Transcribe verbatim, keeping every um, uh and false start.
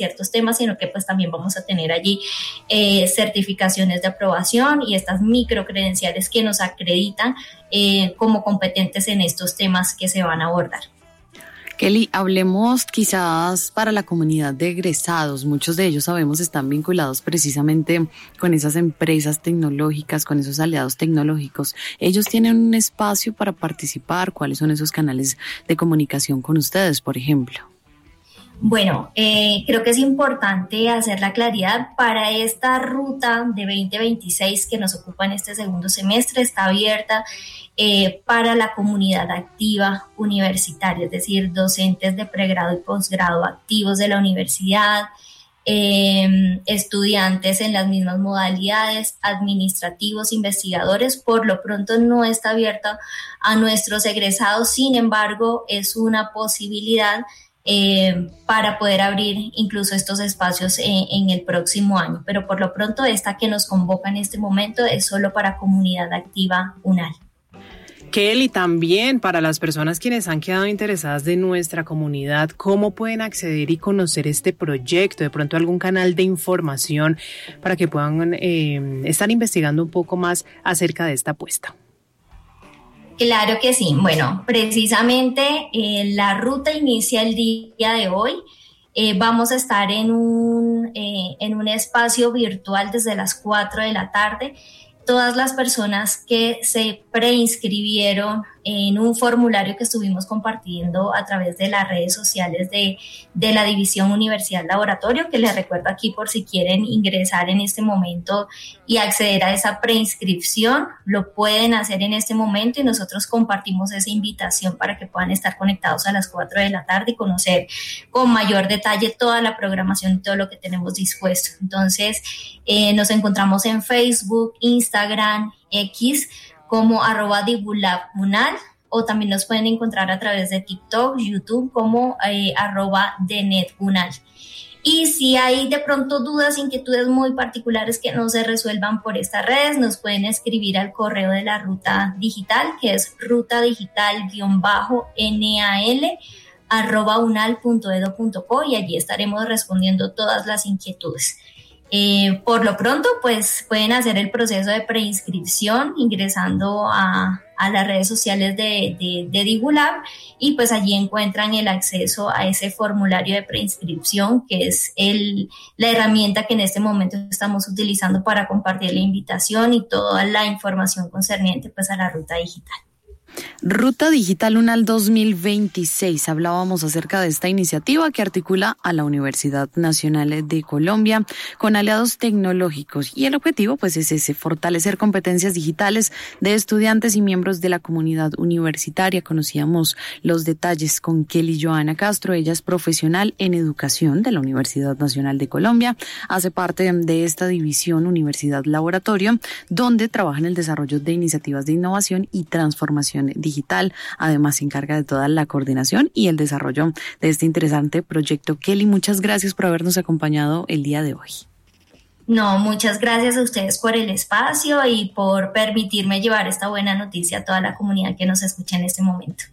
ciertos temas, sino que pues también vamos a tener allí eh, certificaciones de aprobación y estas microcredenciales que nos acreditan eh, como competentes en estos temas que se van a abordar. Kelly, hablemos quizás para la comunidad de egresados. Muchos de ellos, sabemos, están vinculados precisamente con esas empresas tecnológicas, con esos aliados tecnológicos. ¿Ellos tienen un espacio para participar? ¿Cuáles son esos canales de comunicación con ustedes, por ejemplo? Bueno, eh, creo que es importante hacer la claridad. Para esta ruta de veinte veintiséis que nos ocupa en este segundo semestre, está abierta eh, para la comunidad activa universitaria, es decir, docentes de pregrado y posgrado activos de la universidad, eh, estudiantes en las mismas modalidades, administrativos, investigadores. Por lo pronto no está abierta a nuestros egresados, sin embargo, es una posibilidad Eh, para poder abrir incluso estos espacios en, en el próximo año, pero por lo pronto esta que nos convoca en este momento es solo para comunidad activa UNAL. Kelly, también para las personas quienes han quedado interesadas de nuestra comunidad, ¿cómo pueden acceder y conocer este proyecto? De pronto algún canal de información para que puedan eh, estar investigando un poco más acerca de esta apuesta. Claro que sí. Bueno, precisamente eh, la ruta inicia el día de hoy. Eh, vamos a estar en un, eh, en un espacio virtual desde las cuatro de la tarde. Todas las personas que se preinscribieron en un formulario que estuvimos compartiendo a través de las redes sociales de, de la División Universidad Laboratorio, que les recuerdo aquí por si quieren ingresar en este momento y acceder a esa preinscripción, lo pueden hacer en este momento y nosotros compartimos esa invitación para que puedan estar conectados a las cuatro de la tarde y conocer con mayor detalle toda la programación y todo lo que tenemos dispuesto. Entonces, eh, nos encontramos en Facebook, Instagram, X, como arroba divulabunal, o también nos pueden encontrar a través de TikTok, YouTube, como eh, arroba denetbunal. Y si hay de pronto dudas, inquietudes muy particulares que no se resuelvan por estas redes, nos pueden escribir al correo de la ruta digital, que es rutadigital-nal arroba unal punto edu punto co, y allí estaremos respondiendo todas las inquietudes. Eh, por lo pronto, pues pueden hacer el proceso de preinscripción ingresando a, a las redes sociales de, de, de Divulab, y pues allí encuentran el acceso a ese formulario de preinscripción, que es el, la herramienta que en este momento estamos utilizando para compartir la invitación y toda la información concerniente pues a la ruta digital. Ruta Digital UNAL dos mil veintiséis. Hablábamos acerca de esta iniciativa que articula a la Universidad Nacional de Colombia con aliados tecnológicos, y el objetivo pues es ese: fortalecer competencias digitales de estudiantes y miembros de la comunidad universitaria. Conocíamos los detalles con Kelly Joana Castro. Ella es profesional en educación de la Universidad Nacional de Colombia, hace parte de esta división Universidad Laboratorio, donde trabaja en el desarrollo de iniciativas de innovación y transformación digital. Además, se encarga de toda la coordinación y el desarrollo de este interesante proyecto. Kelly, muchas gracias por habernos acompañado el día de hoy. No, muchas gracias a ustedes por el espacio y por permitirme llevar esta buena noticia a toda la comunidad que nos escucha en este momento.